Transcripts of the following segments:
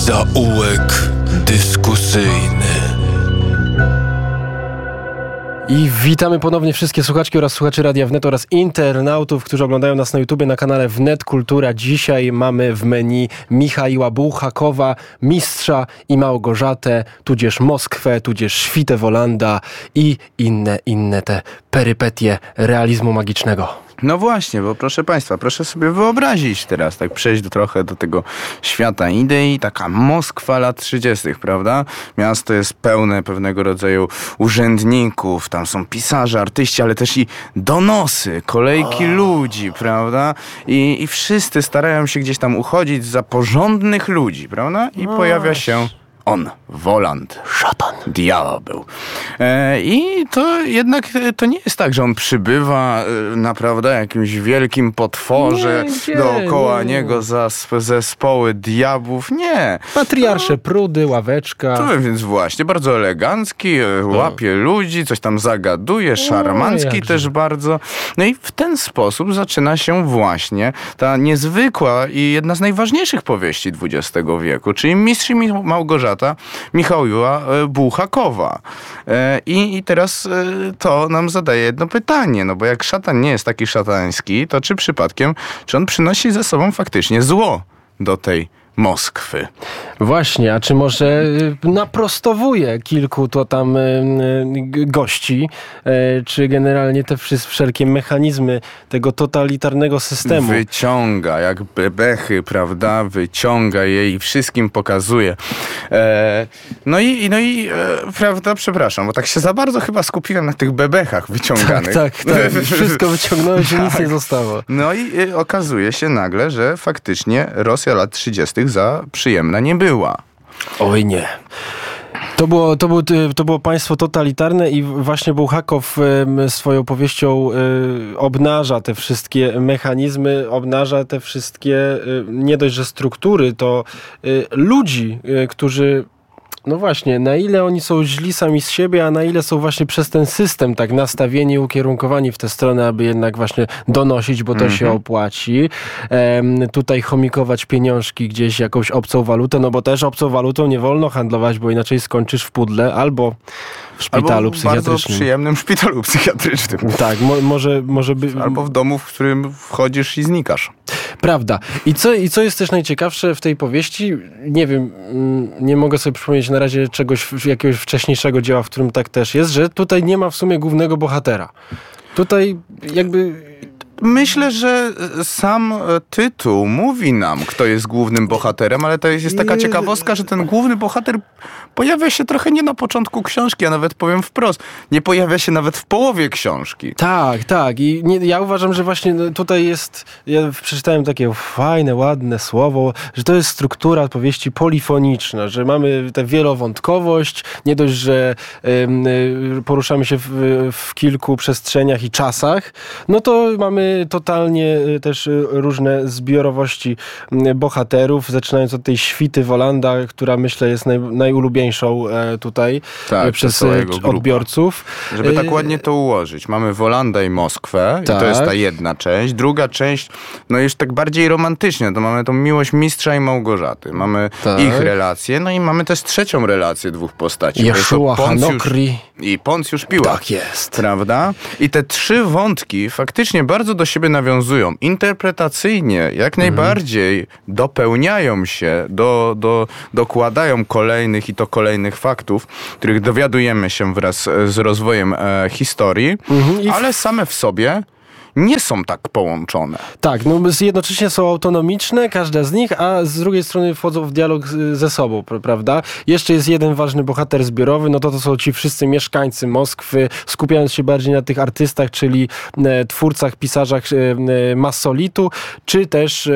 Zaułek dyskusyjny. I witamy ponownie wszystkie słuchaczki oraz słuchaczy Radia Wnet oraz internautów, którzy oglądają nas na YouTubie na kanale Wnet Kultura. Dzisiaj mamy w menu Michała Bułhakowa, Mistrza i Małgorzatę, tudzież Moskwę, tudzież Świtę Wolanda i inne te perypetie realizmu magicznego. No właśnie, bo proszę Państwa, proszę sobie wyobrazić teraz, tak przejść trochę do tego świata idei, taka Moskwa lat 30., prawda? Miasto jest pełne pewnego rodzaju urzędników, tam są pisarze, artyści, ale też i donosy, kolejki ludzi, prawda? I wszyscy starają się gdzieś tam uchodzić za porządnych ludzi, prawda? I pojawia się on, Woland, szatan, diabeł. I to jednak to nie jest tak, że on przybywa naprawdę jakimś wielkim potworze, dookoła niego zespoły diabłów. Nie. Patriarsze prudy, ławeczka. To więc właśnie, bardzo elegancki, łapie ludzi, coś tam zagaduje, szarmancki też bardzo. No i w ten sposób zaczyna się właśnie ta niezwykła i jedna z najważniejszych powieści XX wieku, czyli Mistrz i Małgorzata Michała Bułhakowa. I teraz to nam zadaje jedno pytanie, no bo jak szatan nie jest taki szatański, to czy przypadkiem, czy on przynosi ze sobą faktycznie zło do tej Moskwy? Właśnie, a czy może naprostowuje kilku to tam gości, czy generalnie te wszelkie mechanizmy tego totalitarnego systemu. Wyciąga, jak bebechy, prawda? Wyciąga je i wszystkim pokazuje. No i prawda, przepraszam, bo tak się za bardzo chyba skupiłem na tych bebechach wyciąganych. Tak. Wszystko wyciągnąłeś i nic nie zostało. No i okazuje się nagle, że faktycznie Rosja lat 30. za przyjemna nie była. Oj nie. To było państwo totalitarne i właśnie Bułhakow swoją powieścią obnaża te wszystkie mechanizmy, obnaża te wszystkie nie dość, że struktury, to ludzi, którzy no właśnie, na ile oni są źli sami z siebie, a na ile są właśnie przez ten system tak nastawieni, ukierunkowani w tę stronę, aby jednak właśnie donosić, bo to się opłaci. Tutaj chomikować pieniążki gdzieś, jakąś obcą walutę, no bo też obcą walutą nie wolno handlować, bo inaczej skończysz w pudle albo w szpitalu psychiatrycznym. Bardzo przyjemnym szpitalu psychiatrycznym. Tak, może by... Albo w domu, w którym wchodzisz i znikasz. Prawda. I co jest też najciekawsze w tej powieści, nie wiem, nie mogę sobie przypomnieć na razie jakiegoś wcześniejszego dzieła, w którym tak też jest, że tutaj nie ma w sumie głównego bohatera. Tutaj jakby... Myślę, że sam tytuł mówi nam, kto jest głównym bohaterem, ale to jest taka ciekawostka, że ten główny bohater pojawia się trochę nie na początku książki, a nawet powiem wprost, nie pojawia się nawet w połowie książki. Tak. I ja uważam, że właśnie tutaj jest, ja przeczytałem takie fajne, ładne słowo, że to jest struktura powieści polifoniczna, że mamy tę wielowątkowość, nie dość, że poruszamy się w kilku przestrzeniach i czasach, no to mamy totalnie też różne zbiorowości bohaterów, zaczynając od tej Świty Wolanda, która myślę jest najulubieńszą tutaj przez odbiorców. Żeby tak ładnie to ułożyć. Mamy Wolanda i Moskwę i to jest ta jedna część. Druga część, no już tak bardziej romantycznie, to mamy tą miłość Mistrza i Małgorzaty. Mamy ich relacje, no i mamy też trzecią relację dwóch postaci. Jeszua Hanokri i Poncjusz Piłat. Tak jest. Prawda? I te trzy wątki faktycznie bardzo do siebie nawiązują. Interpretacyjnie jak najbardziej dopełniają się, dokładają kolejnych faktów, których dowiadujemy się wraz z rozwojem historii, ale same w sobie nie są tak połączone. Tak, no jednocześnie są autonomiczne, każda z nich, a z drugiej strony wchodzą w dialog ze sobą, prawda? Jeszcze jest jeden ważny bohater zbiorowy, no to są ci wszyscy mieszkańcy Moskwy, skupiając się bardziej na tych artystach, czyli twórcach, pisarzach Massolitu, czy też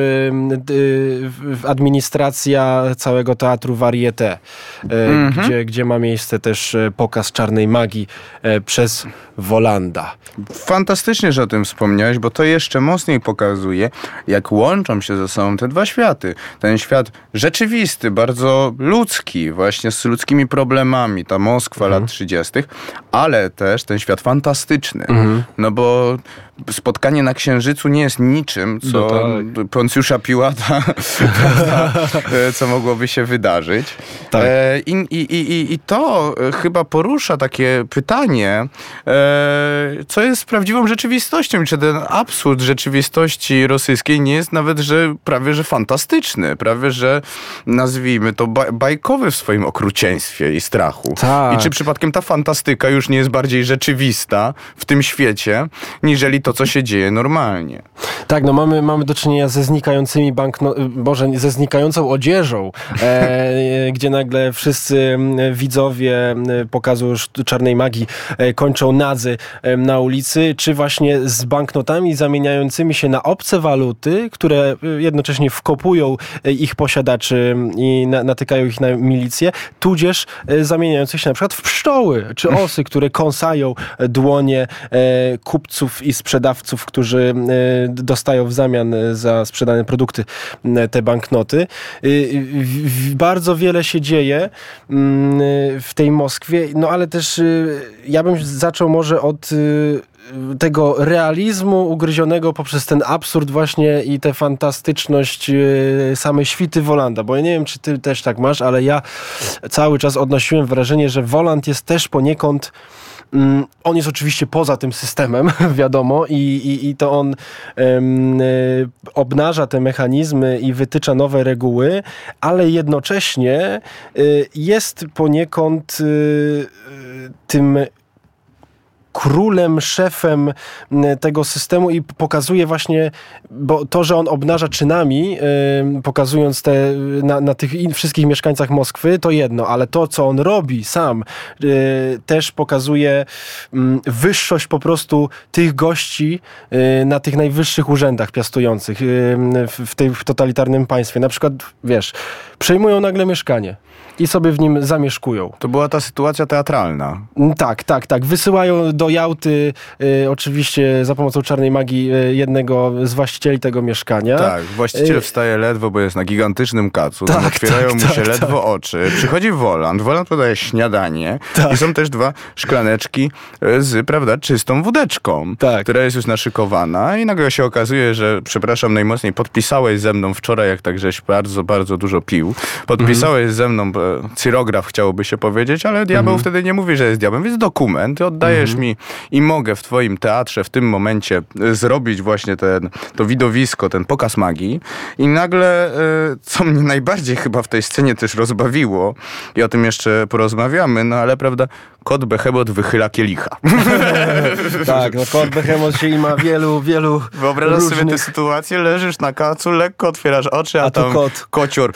administracja całego teatru Varieté, gdzie ma miejsce też pokaz czarnej magii przez Wolanda. Fantastycznie, że o tym wspomniałeś, bo to jeszcze mocniej pokazuje, jak łączą się ze sobą te dwa światy. Ten świat rzeczywisty, bardzo ludzki, właśnie z ludzkimi problemami, ta Moskwa lat 30., ale też ten świat fantastyczny. No bo spotkanie na Księżycu nie jest niczym, co Poncjusza Piłata, co mogłoby się wydarzyć. Tak. I to chyba porusza takie pytanie, co jest prawdziwą rzeczywistością. Czy ten absurd rzeczywistości rosyjskiej nie jest nawet, że prawie że fantastyczny, prawie że nazwijmy to bajkowy w swoim okrucieństwie i strachu. Tak. I czy przypadkiem ta fantastyka już nie jest bardziej rzeczywista w tym świecie, niżeli to, co się dzieje normalnie? Tak, no mamy do czynienia ze znikającymi ze znikającą odzieżą, gdzie nagle wszyscy widzowie pokazu czarnej magii kończą nadzy na ulicy, czy właśnie z banknotami zamieniającymi się na obce waluty, które jednocześnie wkopują ich posiadaczy i natykają ich na milicję, tudzież zamieniających się na przykład w pszczoły, czy osy, które kąsają dłonie kupców i sprzedawców, którzy dostają w zamian za sprzedane produkty te banknoty. Bardzo wiele się dzieje w tej Moskwie, no ale też ja bym zaczął może od tego realizmu ugryzionego poprzez ten absurd właśnie i tę fantastyczność samej świty Wolanda, bo ja nie wiem, czy ty też tak masz, ale ja cały czas odnosiłem wrażenie, że Woland jest też poniekąd on jest oczywiście poza tym systemem, wiadomo, i to on obnaża te mechanizmy i wytycza nowe reguły, ale jednocześnie jest poniekąd tym królem, szefem tego systemu i pokazuje właśnie, bo to, że on obnaża czynami, pokazując na tych wszystkich mieszkańcach Moskwy, to jedno, ale to, co on robi sam, też pokazuje wyższość po tych gości na tych najwyższych urzędach piastujących w totalitarnym państwie. Na przykład, wiesz, przejmują nagle mieszkanie i sobie w nim zamieszkują. To była ta sytuacja teatralna. Tak. Wysyłają do Jałty oczywiście za pomocą czarnej magii jednego z właścicieli tego mieszkania. Tak, właściciel wstaje ledwo, bo jest na gigantycznym kacu. Otwierają mu się ledwo oczy. Przychodzi Woland podaje śniadanie i są też 2 szklaneczki z, prawda, czystą wódeczką, która jest już naszykowana i nagle się okazuje, że przepraszam najmocniej, podpisałeś ze mną wczoraj, jak tak żeś bardzo, bardzo dużo pił. Podpisałeś ze mną cyrograf, chciałoby się powiedzieć, ale diabeł wtedy nie mówi, że jest diabełem, więc dokument, oddajesz mi i mogę w twoim teatrze w tym momencie zrobić właśnie to widowisko, ten pokaz magii. I nagle, co mnie najbardziej chyba w tej scenie też rozbawiło, i o tym jeszcze porozmawiamy, no ale prawda, kot Behemoth wychyla kielicha. Tak, no kot Behemoth się ma wielu Wyobrażasz różnych... sobie tę sytuację, leżysz na kacu, lekko otwierasz oczy, a tam kocior.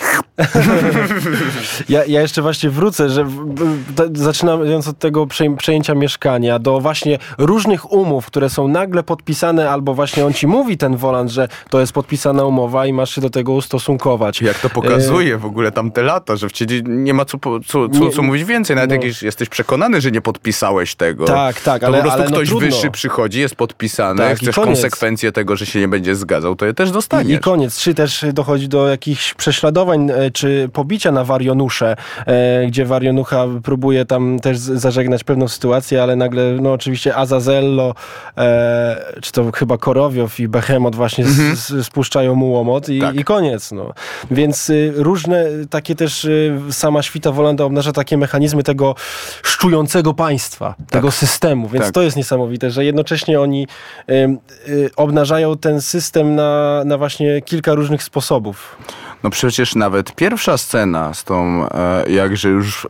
Ja jeszcze właśnie wrócę, że zaczynając od tego przejęcia mieszkania do właśnie różnych umów, które są nagle podpisane, albo właśnie on ci mówi, ten Woland, że to jest podpisana umowa i masz się do tego ustosunkować. Jak to pokazuje w ogóle tamte lata, że wtedy nie ma co mówić więcej, nawet jak jesteś przekonany, że nie podpisałeś tego. Tak, to ale po prostu ktoś trudno. wyższy przychodzi, jest podpisany, chcesz konsekwencje tego, że się nie będzie zgadzał, to je też dostaniesz. I koniec. Czy też dochodzi do jakichś prześladowań, czy pobicia na Warionusze, gdzie Warionucha próbuje tam też zażegnać pewną sytuację, ale nagle, no oczywiście Azazello, czy to chyba Korowiow i Behemoth właśnie spuszczają mu łomot i koniec. No. Więc różne takie też sama świta Wolanda obnaża takie mechanizmy tego szczującego państwa, tego systemu. Więc to jest niesamowite, że jednocześnie oni obnażają ten system na właśnie kilka różnych sposobów. No przecież nawet pierwsza scena z tą jakże już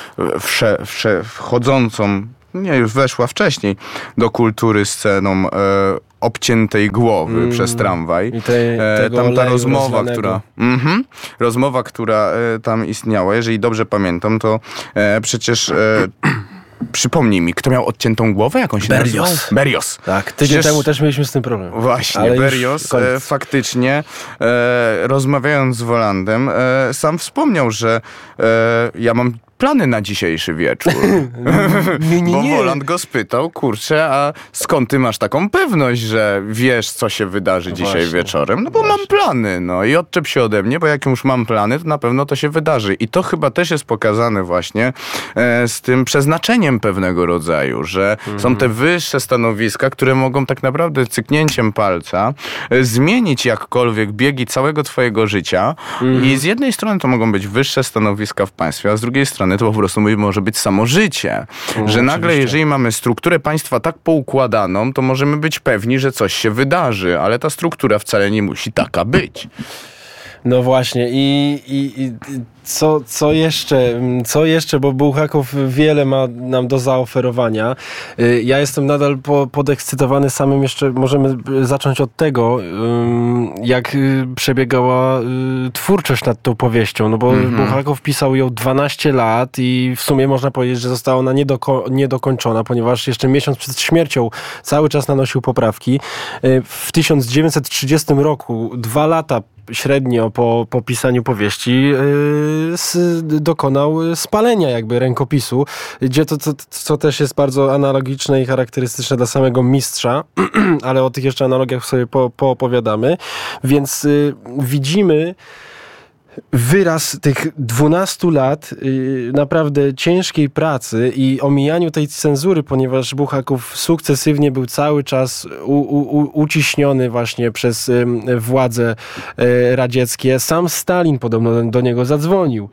wchodzącą, nie, już weszła wcześniej do kultury sceną obciętej głowy przez tramwaj. I tam ta rozmowa, rozmowa, która tam istniała, jeżeli dobrze pamiętam, to przecież przypomnij mi, kto miał odciętą głowę? Jak on się nazywał? Berrios. Tak, tydzień temu też mieliśmy z tym problem. Właśnie, Berrios faktycznie rozmawiając z Wolandem sam wspomniał, że ja mam plany na dzisiejszy wieczór? Bo Woland go spytał, kurczę, a skąd ty masz taką pewność, że wiesz, co się wydarzy dzisiaj wieczorem? No bo mam plany, no i odczep się ode mnie, bo jak już mam plany, to na pewno to się wydarzy. I to chyba też jest pokazane właśnie z tym przeznaczeniem pewnego rodzaju, że są te wyższe stanowiska, które mogą tak naprawdę cyknięciem palca zmienić jakkolwiek biegi całego twojego życia. I z jednej strony to mogą być wyższe stanowiska w państwie, a z drugiej strony to po prostu może być samo życie. Że nagle, jeżeli mamy strukturę państwa tak poukładaną, to możemy być pewni, że coś się wydarzy, ale ta struktura wcale nie musi taka być. No właśnie i co jeszcze, bo Bułhakow wiele ma nam do zaoferowania. Ja jestem nadal podekscytowany samym jeszcze, możemy zacząć od tego, jak przebiegała twórczość nad tą powieścią, no bo Bułhakow pisał ją 12 lat i w sumie można powiedzieć, że została ona niedokończona, ponieważ jeszcze miesiąc przed śmiercią cały czas nanosił poprawki. W 1930 roku, 2 lata średnio po pisaniu powieści dokonał spalenia jakby rękopisu, gdzie co też jest bardzo analogiczne i charakterystyczne dla samego mistrza, ale o tych jeszcze analogiach sobie poopowiadamy. Więc widzimy wyraz tych 12 lat naprawdę ciężkiej pracy i omijaniu tej cenzury, ponieważ Bułhakow sukcesywnie był cały czas uciśniony właśnie przez władze radzieckie. Sam Stalin podobno do niego zadzwonił.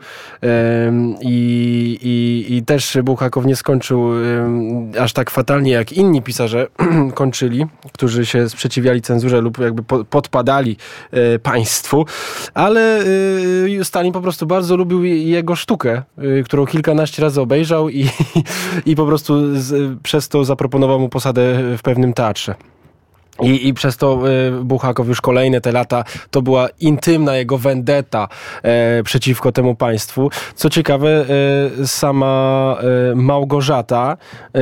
I też Bułhakow nie skończył aż tak fatalnie, jak inni pisarze kończyli, którzy się sprzeciwiali cenzurze lub jakby podpadali państwu, ale Stalin po prostu bardzo lubił jego sztukę, którą kilkanaście razy obejrzał i po prostu przez to zaproponował mu posadę w pewnym teatrze. I przez to Bułhakow już kolejne te lata to była intymna jego vendetta przeciwko temu państwu. Co ciekawe, sama Małgorzata,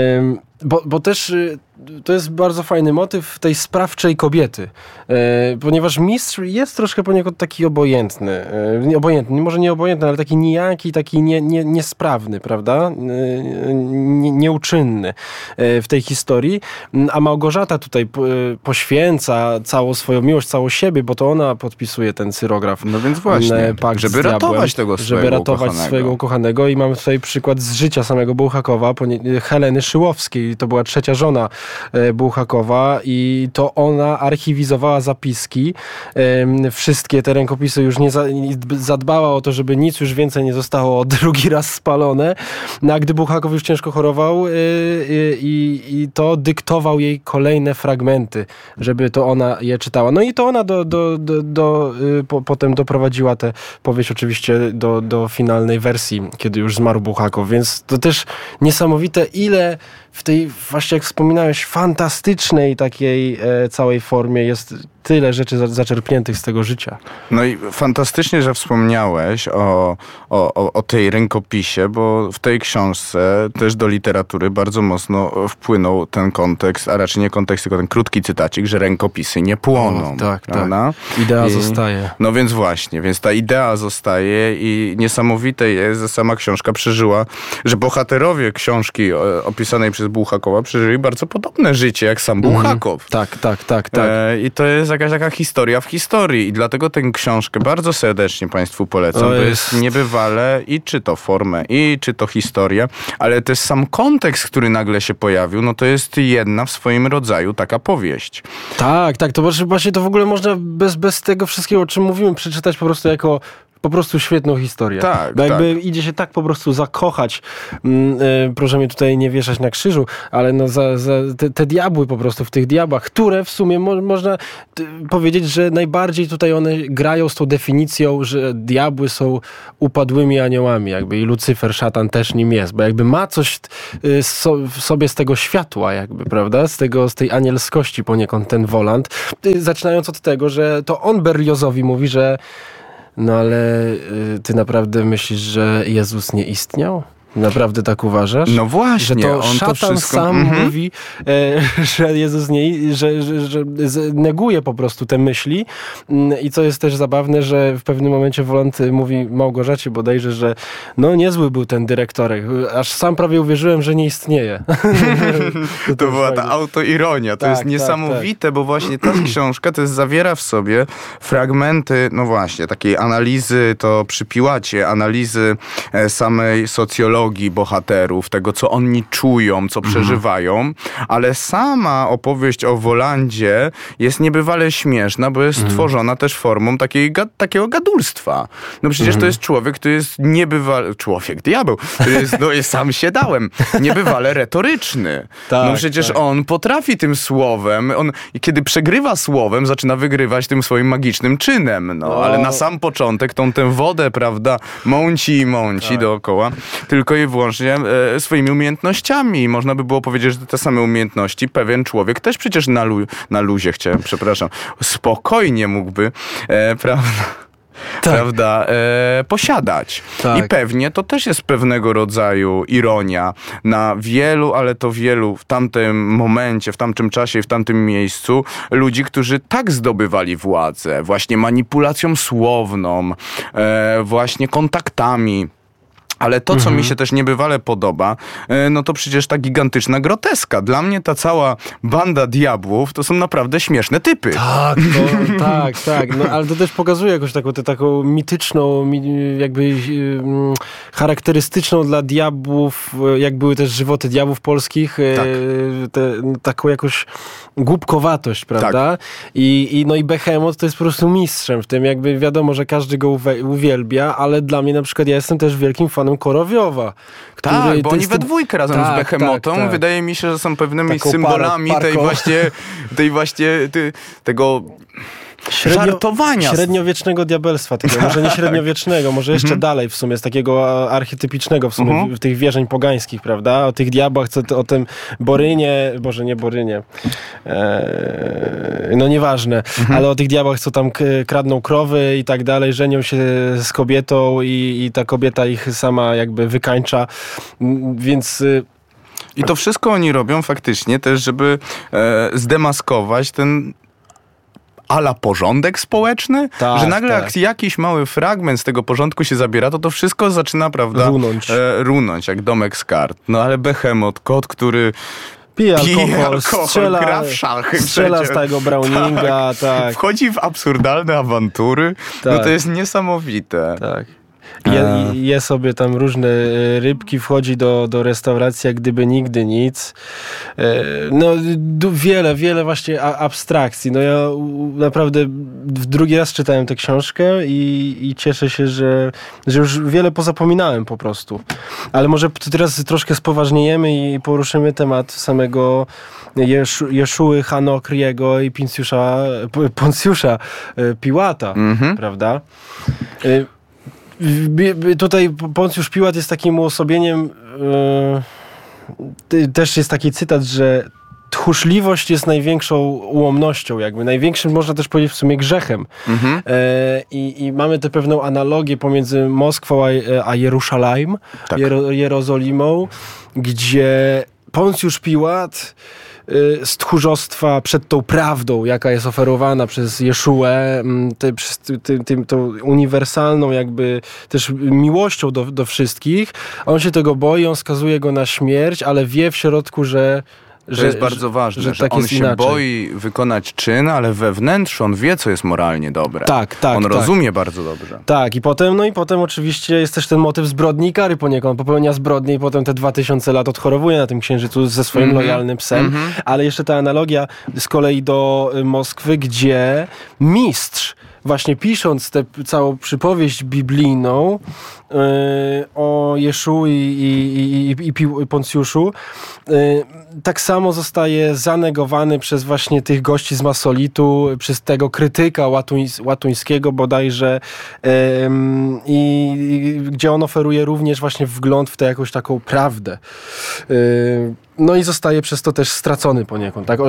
bo też to jest bardzo fajny motyw tej sprawczej kobiety, ponieważ mistrz jest troszkę poniekąd taki obojętny, może nie obojętny, ale taki nijaki, taki niesprawny, prawda? Nieuczynny w tej historii, a Małgorzata tutaj poświęca całą swoją miłość, całą siebie, bo to ona podpisuje ten cyrograf. No więc właśnie, żeby ratować tego swojego ukochanego i mamy tutaj przykład z życia samego Bułhakowa, Heleny Szyłowskiej, to była trzecia żona Bułhakowa i to ona archiwizowała zapiski. Wszystkie te rękopisy już zadbała o to, żeby nic już więcej nie zostało drugi raz spalone. No, a gdy Bułhakow już ciężko chorował i to dyktował jej kolejne fragmenty, żeby to ona je czytała. No i to ona potem doprowadziła tę powieść oczywiście do finalnej wersji, kiedy już zmarł Bułhakow, więc to też niesamowite, ile w tej, właśnie jak wspominałeś, fantastycznej takiej całej formie jest tyle rzeczy zaczerpniętych z tego życia. No i fantastycznie, że wspomniałeś o tej rękopisie, bo w tej książce też do literatury bardzo mocno wpłynął ten kontekst, a raczej nie kontekst, tylko ten krótki cytacik, że rękopisy nie płoną. Tak. Idea zostaje. No więc właśnie, więc ta idea zostaje i niesamowite jest, że sama książka przeżyła, że bohaterowie książki opisanej przez Bułhakowa przeżyli bardzo podobne życie, jak sam Bułhakow. Tak. I to jest jakaś taka historia w historii i dlatego tę książkę bardzo serdecznie Państwu polecam. To jest niebywale i czy to formę, i czy to historię, ale też sam kontekst, który nagle się pojawił, no to jest jedna w swoim rodzaju taka powieść. Tak, to właśnie to w ogóle można bez tego wszystkiego, o czym mówimy, przeczytać po prostu jako po prostu świetną historię. Bo jakby idzie się tak po prostu zakochać, proszę mnie tutaj nie wieszać na krzyżu, ale no te diabły po prostu w tych diabłach, które w sumie można powiedzieć, że najbardziej tutaj one grają z tą definicją, że diabły są upadłymi aniołami, jakby i Lucyfer, szatan też nim jest, bo jakby ma coś w sobie z tego światła jakby, prawda? Z tej anielskości poniekąd ten Woland. Zaczynając od tego, że to on Berliozowi mówi, że no ale ty naprawdę myślisz, że Jezus nie istniał? Naprawdę tak uważasz? No właśnie, że to on szatan to wszystko... sam mówi, że Jezus nie, że neguje po prostu te myśli. I co jest też zabawne, że w pewnym momencie Wolant mówi Małgorzacie bodajże, że no niezły był ten dyrektorek. Aż sam prawie uwierzyłem, że nie istnieje. To była ta autoironia. To Tak, jest niesamowite, bo właśnie ta książka to zawiera w sobie fragmenty, no właśnie, takiej analizy, to przy Piłacie, analizy samej socjologii bohaterów, tego, co oni czują, co przeżywają, ale sama opowieść o Wolandzie jest niebywale śmieszna, bo jest stworzona też formą takiego gadulstwa. No przecież to jest człowiek, który jest niebywale... Człowiek, diabeł, który jest, no sam się dałem, niebywale retoryczny. No przecież on potrafi tym słowem, i kiedy przegrywa słowem, zaczyna wygrywać tym swoim magicznym czynem, ale na sam początek tę wodę, prawda, mąci dookoła, tylko i wyłącznie swoimi umiejętnościami. Można by było powiedzieć, że te same umiejętności pewien człowiek też przecież na luzie spokojnie mógłby, prawda, posiadać. Tak. I pewnie to też jest pewnego rodzaju ironia na wielu, ale to wielu w tamtym momencie, w tamtym czasie, w tamtym miejscu ludzi, którzy tak zdobywali władzę, właśnie manipulacją słowną, właśnie kontaktami. Ale to, co mi się też niebywale podoba, no to przecież ta gigantyczna groteska. Dla mnie ta cała banda diabłów to są naprawdę śmieszne typy. Tak. No, ale to też pokazuje jakoś taką mityczną, jakby charakterystyczną dla diabłów, jak były też żywoty diabłów polskich, taką jakoś głupkowatość, prawda? Tak. I Behemoth to jest po prostu mistrzem w tym. Jakby wiadomo, że każdy go uwielbia, ale dla mnie na przykład ja jestem też wielkim fanem Korowiowa. Tak, bo oni we dwójkę razem z Behemotą wydaje mi się, że są pewnymi symbolami tego żartowania. Średniowiecznego diabelstwa. Może nie średniowiecznego, może jeszcze dalej w sumie, z takiego archetypicznego w sumie w tych wierzeń pogańskich, prawda? O tych diabłach, o tym Borynie, Boże, nie Borynie. No nieważne, ale o tych diabłach, co tam kradną krowy i tak dalej, żenią się z kobietą i ta kobieta ich sama jakby wykańcza, więc... I to wszystko oni robią faktycznie też, żeby zdemaskować ten ala porządek społeczny, że nagle jak jakiś mały fragment z tego porządku się zabiera, to wszystko zaczyna, prawda, runąć jak domek z kart. No ale Behemoth, kot, który pije alkohol, gra w szachy. Strzela z tego Browninga, tak. Wchodzi w absurdalne awantury. Tak. No to jest niesamowite. Tak. Je sobie tam różne rybki, wchodzi do restauracji jak gdyby nigdy nic. No wiele właśnie abstrakcji. No ja naprawdę drugi raz czytałem tę książkę i cieszę się, że już wiele pozapominałem po prostu. Ale może teraz troszkę spoważniejemy i poruszymy temat samego Jeszuły, Hanokriego i Poncjusza Piłata, prawda? Tutaj Poncjusz Piłat jest takim uosobieniem, też jest taki cytat, że tchórzliwość jest największą ułomnością, jakby największym, można też powiedzieć w sumie, grzechem. I mamy tę pewną analogię pomiędzy Moskwą a Jerusalem, Jerozolimą, gdzie Poncjusz Piłat z tchórzostwa przed tą prawdą, jaka jest oferowana przez Jeszułę, przez tą uniwersalną jakby też miłością do wszystkich. On się tego boi, on skazuje go na śmierć, ale wie w środku, że to jest bardzo ważne, że tak on się inaczej boi wykonać czyn, ale we wnętrzu on wie, co jest moralnie dobre. Tak. On rozumie bardzo dobrze. Tak, i potem oczywiście jest też ten motyw zbrodni i kary poniekąd. Popełnia zbrodnię i potem te 2000 lat odchorowuje na tym księżycu ze swoim lojalnym psem. Ale jeszcze ta analogia z kolei do Moskwy, gdzie mistrz, właśnie pisząc tę całą przypowieść biblijną o Jeszu i Poncjuszu, tak samo zostaje zanegowany przez właśnie tych gości z Masolitu, przez tego krytyka łatuńskiego bodajże, i gdzie on oferuje również właśnie wgląd w tę jakąś taką prawdę. No i zostaje przez to też stracony poniekąd. Tak?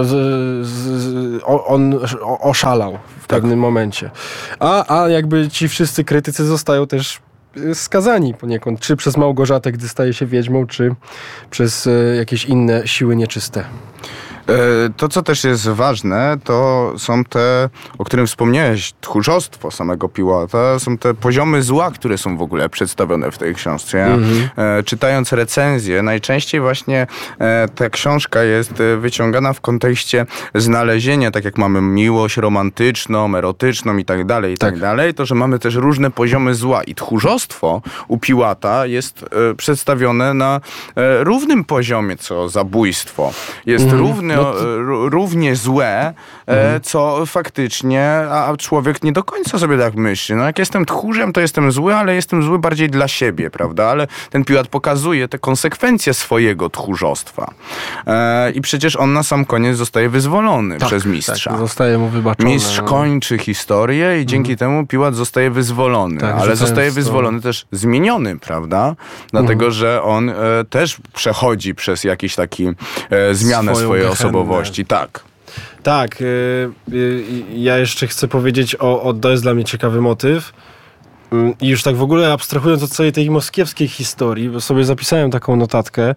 On oszalał w pewnym momencie. A jakby ci wszyscy krytycy zostają też skazani poniekąd, czy przez Małgorzatę, gdy staje się wiedźmą, czy przez jakieś inne siły nieczyste. To, co też jest ważne, to są te, o którym wspomniałeś, tchórzostwo samego Piłata, są te poziomy zła, które są w ogóle przedstawione w tej książce. Ja, czytając recenzję, najczęściej właśnie ta książka jest wyciągana w kontekście znalezienia, tak jak mamy miłość romantyczną, erotyczną i tak dalej, to, że mamy też różne poziomy zła i tchórzostwo u Piłata jest przedstawione na równym poziomie, co zabójstwo. Jest równie złe, co faktycznie, a człowiek nie do końca sobie tak myśli. No jak jestem tchórzem, to jestem zły, ale jestem zły bardziej dla siebie, prawda? Ale ten Piłat pokazuje te konsekwencje swojego tchórzostwa. I przecież on na sam koniec zostaje wyzwolony przez mistrza. Tak, zostaje mu wybaczone. Mistrz kończy historię i dzięki temu Piłat zostaje wyzwolony. Tak, ale zostaje wyzwolony też zmieniony, prawda? Dlatego, że on też przechodzi przez jakiś taki zmianę swojej osobowości. Tak. Tak. Ja jeszcze chcę powiedzieć to jest dla mnie ciekawy motyw. I już tak w ogóle abstrahując od całej tej moskiewskiej historii, bo sobie zapisałem taką notatkę,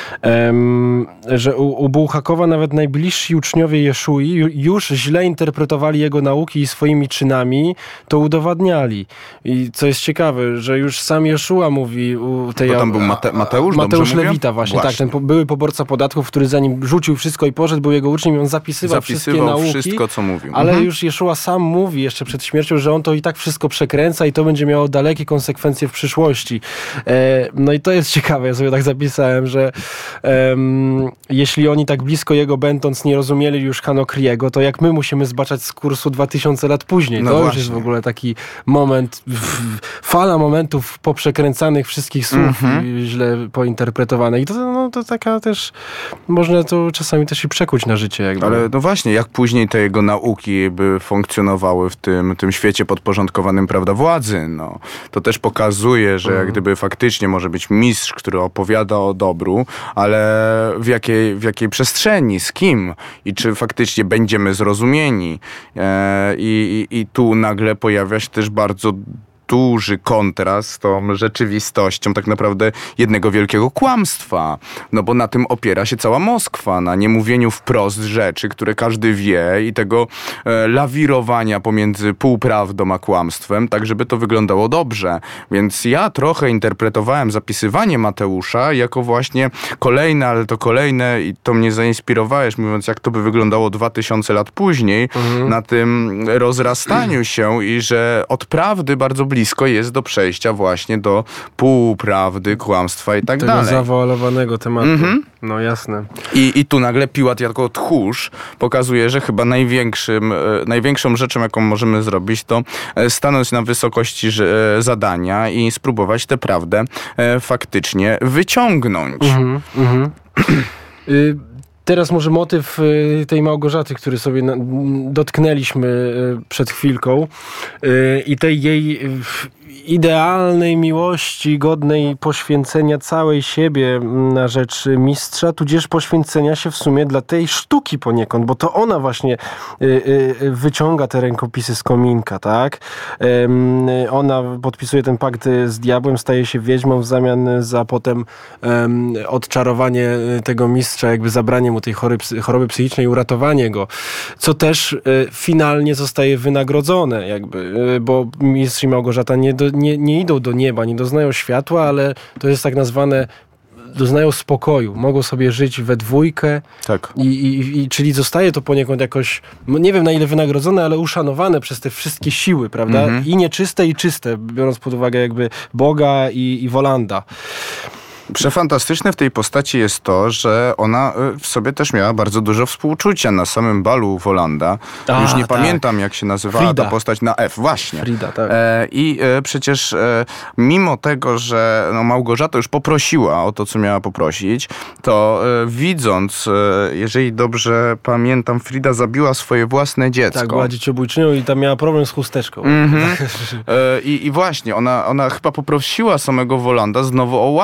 że u Bułhakowa nawet najbliżsi uczniowie Jeszui już źle interpretowali jego nauki i swoimi czynami to udowadniali. I co jest ciekawe, że już sam Jeszua mówi u tej... Bo tam był Mateusz Lewita właśnie, tak, ten były poborca podatków, który zanim rzucił wszystko i poszedł, był jego uczniem i on zapisywał wszystkie nauki. Wszystko, co mówił. Ale już Jeszua sam mówi jeszcze przed śmiercią, że on to i tak wszystko przekręca i to będzie miało dalekie konsekwencje w przyszłości. No i to jest ciekawe, ja sobie tak zapisałem, że jeśli oni tak blisko jego będąc nie rozumieli już Hanokriego, to jak my musimy zbaczać z kursu 2000 lat później. No to właśnie. już jest w ogóle taki moment, fala momentów poprzekręcanych wszystkich słów źle pointerpretowanych. I to taka też, można to czasami też i przekuć na życie. Jakby. Ale no właśnie, jak później te jego nauki by funkcjonowały w tym świecie podporządkowanym, prawda, władzy, no. To też pokazuje, że jak gdyby faktycznie może być mistrz, który opowiada o dobru, ale w jakiej przestrzeni, z kim i czy faktycznie będziemy zrozumieni. I tu nagle pojawia się też bardzo duży kontrast z tą rzeczywistością tak naprawdę jednego wielkiego kłamstwa. No bo na tym opiera się cała Moskwa, na niemówieniu wprost rzeczy, które każdy wie i tego lawirowania pomiędzy półprawdą a kłamstwem, tak żeby to wyglądało dobrze. Więc ja trochę interpretowałem zapisywanie Mateusza jako właśnie kolejne i to mnie zainspirowałeś, mówiąc jak to by wyglądało 2000 lat później na tym rozrastaniu się i że od prawdy bardzo blisko jest do przejścia właśnie do półprawdy, kłamstwa i tak tego dalej. Zawoalowanego tematu. No jasne. I tu nagle Piłat jako tchórz pokazuje, że chyba największą rzeczą, jaką możemy zrobić, to stanąć na wysokości zadania i spróbować tę prawdę faktycznie wyciągnąć. Teraz może motyw tej Małgorzaty, który sobie dotknęliśmy przed chwilką i tej jej idealnej miłości, godnej poświęcenia całej siebie na rzecz mistrza, tudzież poświęcenia się w sumie dla tej sztuki poniekąd, bo to ona właśnie wyciąga te rękopisy z kominka, tak? Ona podpisuje ten pakt z diabłem, staje się wiedźmą w zamian za potem odczarowanie tego mistrza, jakby zabranie mu tej choroby psychicznej i uratowanie go, co też finalnie zostaje wynagrodzone, jakby, bo mistrz i Małgorzata nie idą do nieba, nie doznają światła, ale to jest tak nazwane, doznają spokoju, mogą sobie żyć we dwójkę. Tak. I czyli zostaje to poniekąd jakoś, nie wiem na ile wynagrodzone, ale uszanowane przez te wszystkie siły, prawda? I nieczyste i czyste, biorąc pod uwagę jakby Boga i Wolanda. Przefantastyczne w tej postaci jest to, że ona w sobie też miała bardzo dużo współczucia na samym balu Wolanda. Już nie pamiętam, jak się nazywała Frida. ta postać na F. Właśnie. Frida, tak. I przecież mimo tego, że Małgorzata już poprosiła o to, co miała poprosić, to widząc, jeżeli dobrze pamiętam, Frida zabiła swoje własne dziecko. Tak, była dzieciobójczynią i tam miała problem z chusteczką. I właśnie, ona chyba poprosiła samego Wolanda znowu o łaskę dla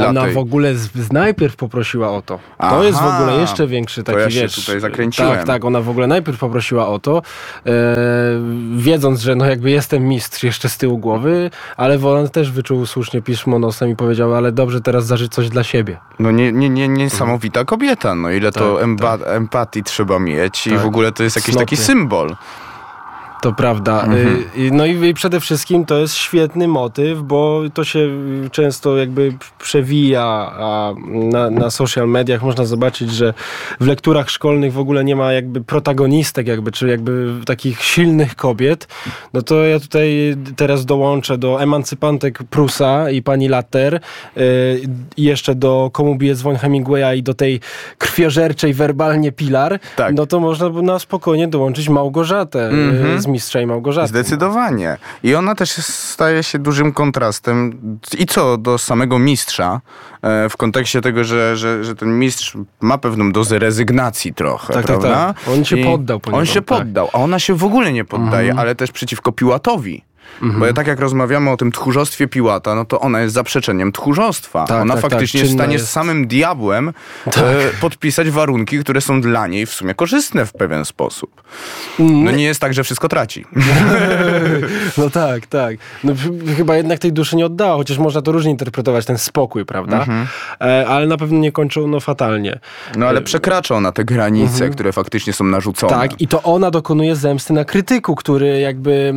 Ona w ogóle najpierw poprosiła o to. To jest w ogóle jeszcze większy taki, to ja się tutaj zakręciłem. Tak, ona w ogóle najpierw poprosiła o to, wiedząc, że no jakby jestem mistrz jeszcze z tyłu głowy, ale Voland też wyczuł słusznie pismo nosem i powiedział, ale dobrze, teraz zażyć coś dla siebie. No niesamowita kobieta, no ile to empatii trzeba mieć i w ogóle to jest jakiś taki symbol. To prawda. No i przede wszystkim to jest świetny motyw, bo to się często jakby przewija, a na social mediach można zobaczyć, że w lekturach szkolnych w ogóle nie ma jakby protagonistek, czy jakby takich silnych kobiet. No to ja tutaj teraz dołączę do emancypantek Prusa i pani Latter, i jeszcze do Komu bije dzwoń Hemingwaya i do tej krwiożerczej werbalnie Pilar. Tak. No to można by na spokojnie dołączyć Małgorzatę z Mistrza i Małgorzaty. Zdecydowanie. I ona też staje się dużym kontrastem i co do samego mistrza, w kontekście tego, że ten mistrz ma pewną dozę rezygnacji trochę, prawda? Tak. On się poddał. On się poddał, a ona się w ogóle nie poddaje, ale też przeciwko Piłatowi. Bo tak jak rozmawiamy o tym tchórzostwie Piłata, no to ona jest zaprzeczeniem tchórzostwa. Ona faktycznie jest w stanie z samym diabłem podpisać warunki, które są dla niej w sumie korzystne w pewien sposób. No nie jest tak, że wszystko traci. No tak. No, chyba jednak tej duszy nie oddała, chociaż można to różnie interpretować, ten spokój, prawda? Ale na pewno nie kończą fatalnie. No ale przekracza ona te granice, które faktycznie są narzucone. Tak, i to ona dokonuje zemsty na krytyku, który jakby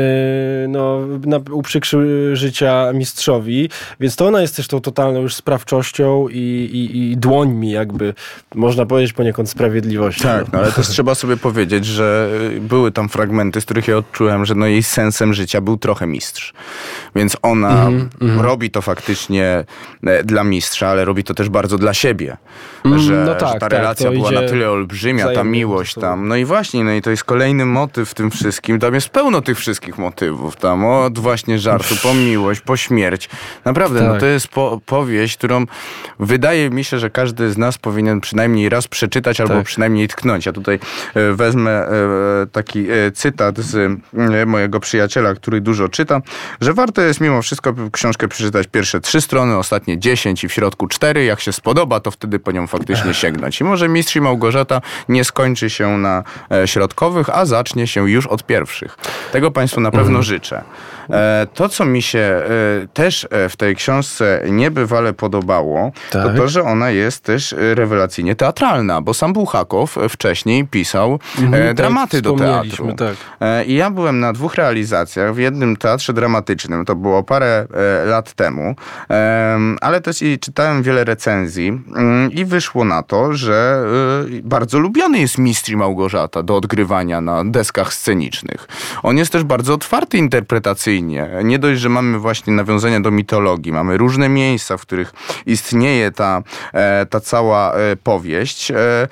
uprzykrzy życia mistrzowi, więc to ona jest też tą totalną już sprawczością i dłońmi jakby, można powiedzieć poniekąd sprawiedliwości. Tak, ale też trzeba sobie powiedzieć, że były tam fragmenty, z których ja odczułem, że jej sensem życia był trochę mistrz. Więc ona robi to faktycznie dla mistrza, ale robi to też bardzo dla siebie. Że ta relacja była na tyle olbrzymia, ta miłość tam. No i właśnie, i to jest kolejny motyw w tym wszystkim. Tam jest pełno tych wszystkich motywów. Tam od właśnie żartu, po miłość, po śmierć. Naprawdę, to jest powieść, którą wydaje mi się, że każdy z nas powinien przynajmniej raz przeczytać albo przynajmniej tknąć. Ja tutaj wezmę taki cytat z mojego przyjaciela, który dużo czyta, że warto jest mimo wszystko książkę przeczytać pierwsze 3 strony, ostatnie 10 i w środku 4. Jak się spodoba, to wtedy po nią faktycznie sięgnąć. I może Mistrz i Małgorzata nie skończy się na środkowych, a zacznie się już od pierwszych. Tego Państwu na pewno życzę. To, co mi się też w tej książce niebywale podobało, to, że ona jest też rewelacyjnie teatralna, bo sam Bułhakow wcześniej pisał dramaty do teatru. I ja byłem na 2 realizacjach w jednym teatrze dramatycznym, to było parę lat temu, ale też i czytałem wiele recenzji i wyszło na to, że bardzo lubiany jest Mistrz i Małgorzata do odgrywania na deskach scenicznych. On jest też bardzo otwarty interpretacyjnie. Nie dość, że mamy właśnie nawiązania do mitologii, mamy różne miejsca, w których istnieje ta cała powieść,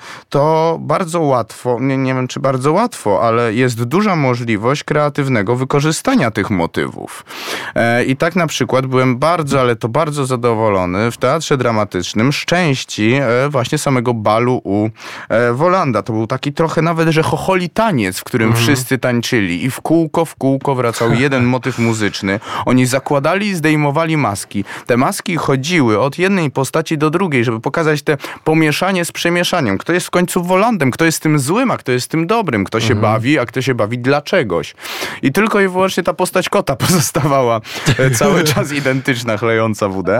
to bardzo łatwo, nie wiem czy bardzo łatwo, ale jest duża możliwość kreatywnego wykorzystania tych motywów. I tak na przykład byłem bardzo zadowolony w teatrze dramatycznym z części właśnie samego balu u Volanda. To był taki trochę nawet, że chocholi taniec, w którym wszyscy tańczyli i w kółko wracał jeden motyw muzyczny. Oni zakładali i zdejmowali maski. Te maski chodziły od jednej postaci do drugiej, żeby pokazać te pomieszanie z przemieszaniem. Kto jest w końcu Volandem, kto jest tym złym, a kto jest tym dobrym. Kto się bawi, a kto się bawi dla czegoś. I tylko i wyłącznie ta postać kota pozostawała cały czas identyczna, chlejąca wódę.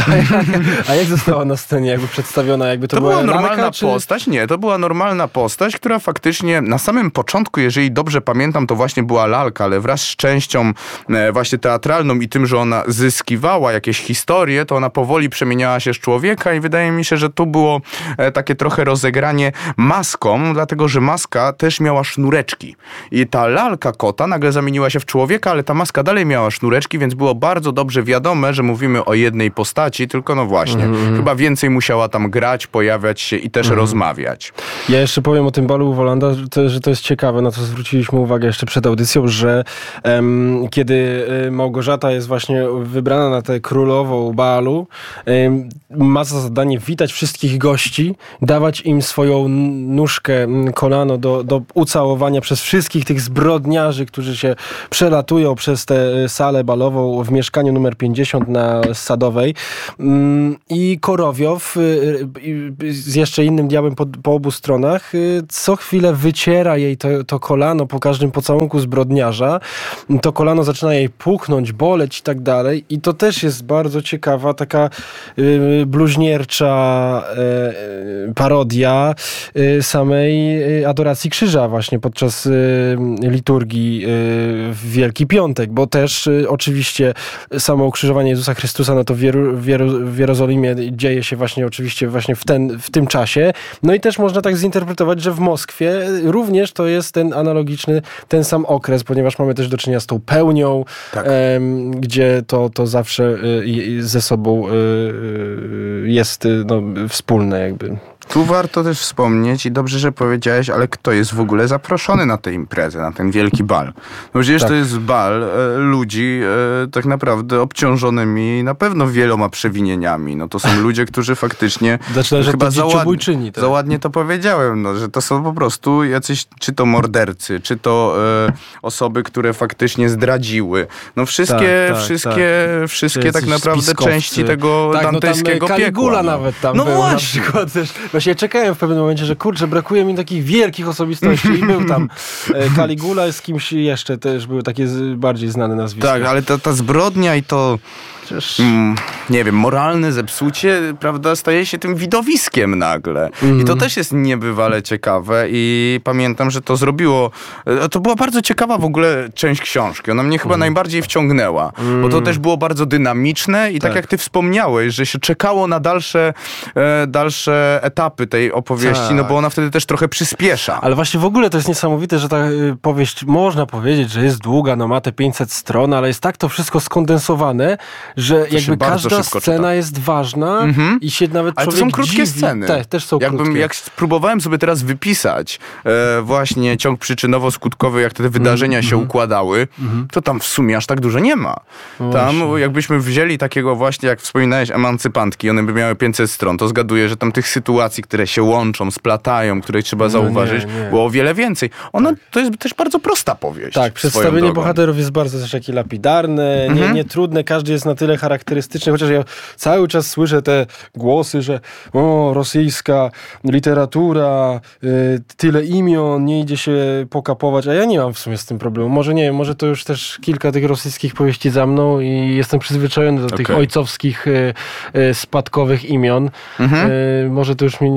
A jak została na scenie jakby przedstawiona? Jakby to była normalna postać? Nie, to była normalna postać, która faktycznie na samym początku, jeżeli dobrze pamiętam, to właśnie była lalka, ale wraz z częścią właśnie teatralną i tym, że ona zyskiwała jakieś historie, to ona powoli przemieniała się z człowieka i wydaje mi się, że tu było takie trochę rozegranie maską, dlatego, że maska też miała sznureczki. I ta lalka kota nagle zamieniła się w człowieka, ale ta maska dalej miała sznureczki, więc było bardzo dobrze wiadome, że mówimy o jednej postaci, tylko no właśnie, chyba więcej musiała tam grać, pojawiać się i też rozmawiać. Ja jeszcze powiem o tym balu u Volanda, że to jest ciekawe, na co zwróciliśmy uwagę jeszcze przed audycją, że kiedy kiedy Małgorzata jest właśnie wybrana na tę królową balu, ma za zadanie witać wszystkich gości, dawać im swoją nóżkę, kolano do ucałowania przez wszystkich tych zbrodniarzy, którzy się przelatują przez tę salę balową w mieszkaniu numer 50 na Sadowej. I Korowiow z jeszcze innym diabłem po obu stronach co chwilę wyciera jej to kolano po każdym pocałunku zbrodniarza. To kolano zaczyna jej puchnąć, boleć i tak dalej. I to też jest bardzo ciekawa, taka bluźniercza parodia samej adoracji krzyża właśnie podczas liturgii w Wielki Piątek, bo też oczywiście samo ukrzyżowanie Jezusa Chrystusa, no to w Jerozolimie dzieje się właśnie w tym czasie. No i też można tak zinterpretować, że w Moskwie również to jest ten sam okres, ponieważ mamy też do czynienia z tą pełnią, tak. Gdzie to zawsze ze sobą jest wspólne jakby. Tu warto też wspomnieć i dobrze, że powiedziałeś, ale kto jest w ogóle zaproszony na tę imprezę, na ten wielki bal? No przecież tak. To jest bal ludzi tak naprawdę obciążonymi na pewno wieloma przewinieniami. No to są ludzie, którzy faktycznie chyba za ładnie to powiedziałem, no, że to są po prostu jacyś, czy to mordercy, czy to osoby, które faktycznie zdradziły. No wszystkie tak naprawdę spiskowcy. Części tego dantejskiego piekła. Kaligula nawet tam był na przykład też. Właśnie czekałem w pewnym momencie, że kurczę, brakuje mi takich wielkich osobistości i był tam Kaligula, z kimś jeszcze też były takie bardziej znane nazwiska. Tak, ale ta zbrodnia i to nie wiem, moralne zepsucie, prawda, staje się tym widowiskiem nagle. I to też jest niebywale ciekawe i pamiętam, że to była bardzo ciekawa w ogóle część książki. Ona mnie chyba najbardziej wciągnęła, bo to też było bardzo dynamiczne i tak jak ty wspomniałeś, że się czekało na dalsze etapy tej opowieści, no bo ona wtedy też trochę przyspiesza. Ale właśnie w ogóle to jest niesamowite, że ta powieść, można powiedzieć, że jest długa, no ma te 500 stron, ale jest tak to wszystko skondensowane, że to jakby każda scena jest ważna i się nawet człowiek ale to są krótkie dziwi. sceny. Też są krótkie. Jak spróbowałem sobie teraz wypisać właśnie ciąg przyczynowo-skutkowy, jak te wydarzenia się układały, to tam w sumie aż tak dużo nie ma. Tam jakbyśmy wzięli takiego właśnie, jak wspominałeś, emancypantki, one by miały 500 stron, to zgaduję, że tam tych sytuacji, które się łączą, splatają, które trzeba zauważyć, było o wiele więcej. To jest też bardzo prosta powieść. Tak, przedstawienie bohaterów jest bardzo też takie lapidarne, nie trudne, każdy jest na tyle charakterystyczny, chociaż ja cały czas słyszę te głosy, że rosyjska literatura, tyle imion, nie idzie się pokapować, a ja nie mam w sumie z tym problemu. Może nie, może to już też kilka tych rosyjskich powieści za mną i jestem przyzwyczajony do tych ojcowskich, spadkowych imion. Może to już mi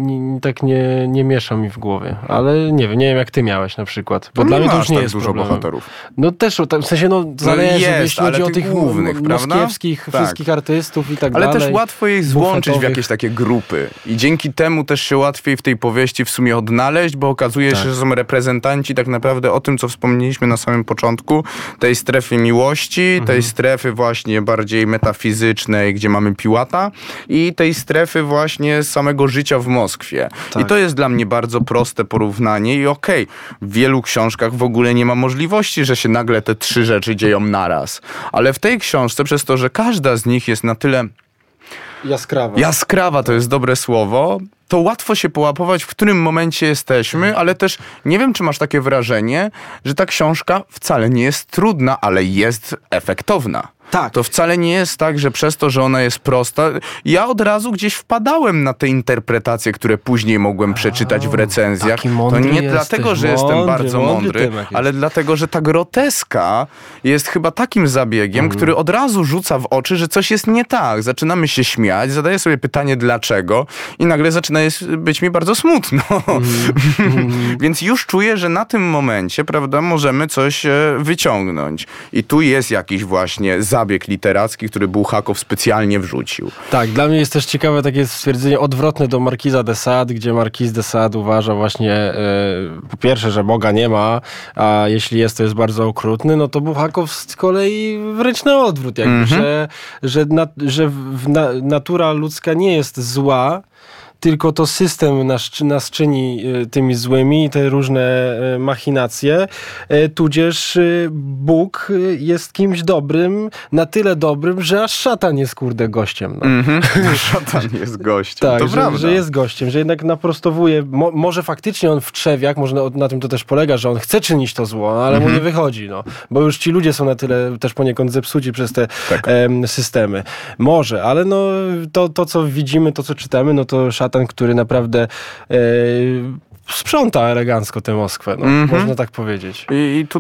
nie miesza mi w głowie, ale nie wiem jak ty miałeś na przykład, bo dla mnie to już nie jest dużo problemem. bohaterów. No też, w sensie zależy, jeśli chodzi o tych głównych, moskiewskich, wszystkich artystów i tak dalej. Ale też łatwo ich złączyć w jakieś takie grupy. I dzięki temu też się łatwiej w tej powieści w sumie odnaleźć, bo okazuje się, że są reprezentanci tak naprawdę o tym, co wspomnieliśmy na samym początku, tej strefy miłości, tej strefy właśnie bardziej metafizycznej, gdzie mamy Piłata i tej strefy właśnie samego życia w Moskwie. I to jest dla mnie bardzo proste porównanie i w wielu książkach w ogóle nie ma możliwości, że się nagle te trzy rzeczy dzieją naraz. Ale w tej książce, przez to, że każda z nich jest na tyle jaskrawa to jest dobre słowo, to łatwo się połapować, w którym momencie jesteśmy, ale też nie wiem, czy masz takie wrażenie, że ta książka wcale nie jest trudna, ale jest efektowna. Tak. To wcale nie jest tak, że przez to, że ona jest prosta... Ja od razu gdzieś wpadałem na te interpretacje, które później mogłem przeczytać w recenzjach. To nie dlatego, że jestem bardzo mądry, ale dlatego, że ta groteska jest chyba takim zabiegiem, który od razu rzuca w oczy, że coś jest nie tak. Zaczynamy się śmiać, zadaję sobie pytanie dlaczego i nagle zaczyna być mi bardzo smutno. Więc już czuję, że na tym momencie, prawda, możemy coś wyciągnąć. I tu jest jakiś właśnie zabieg literacki, który Bułhakow specjalnie wrzucił. Tak, dla mnie jest też ciekawe takie stwierdzenie odwrotne do Markiza de Sade, gdzie Markiz de Sade uważa właśnie po pierwsze, że Boga nie ma, a jeśli jest, to jest bardzo okrutny, no to Bułhakow z kolei wręcz na odwrót, jakby, że natura ludzka nie jest zła, tylko to system nas czyni tymi złymi, te różne machinacje, tudzież Bóg jest kimś dobrym, na tyle dobrym, że aż szatan jest gościem. No. Szatan jest gościem, tak, to prawda. Że jest gościem, że jednak naprostowuje, może faktycznie on w trzewiach, może na tym to też polega, że on chce czynić to zło, ale mu nie wychodzi, no. Bo już ci ludzie są na tyle też poniekąd zepsuci przez te systemy. Może, ale no to co widzimy, to co czytamy, no to szatan, który naprawdę sprząta elegancko tę Moskwę, no, można tak powiedzieć. I tu